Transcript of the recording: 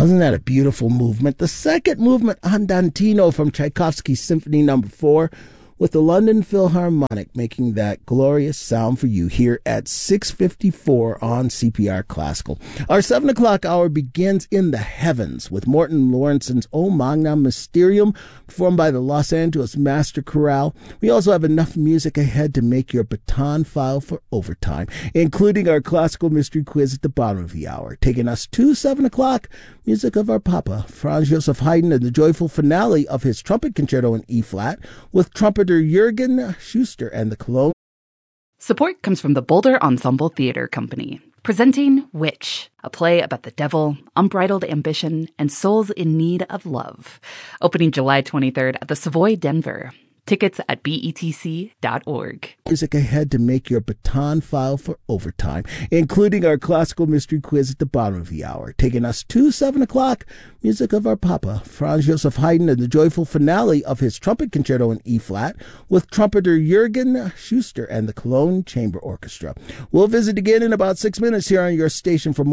Wasn't that a beautiful movement? The second movement, Andantino from Tchaikovsky's Symphony No. 4, with the London Philharmonic making that glorious sound for you here at 6:54 on CPR Classical. Our 7 o'clock hour begins in the heavens with Morton Lawrence's O Magnum Mysterium, performed by the Los Angeles Master Chorale. We also have enough music ahead to make your baton file for overtime, including our classical mystery quiz at the bottom of the hour. Taking us to 7 o'clock, music of our Papa, Franz Joseph Haydn, and the joyful finale of his trumpet concerto in E-flat with trumpeter Jürgen Schuster and the Cologne. Support comes from the Boulder Ensemble Theater Company, presenting Witch, a play about the devil, unbridled ambition, and souls in need of love. Opening July 23rd at the Savoy, Denver. Tickets at betc.org. Music ahead to make your baton file for overtime, including our classical mystery quiz at the bottom of the hour. Taking us to 7 o'clock, music of our Papa, Franz Joseph Haydn, and the joyful finale of his trumpet concerto in E-flat with trumpeter Jürgen Schuster and the Cologne Chamber Orchestra. We'll visit again in about 6 minutes here on your station for more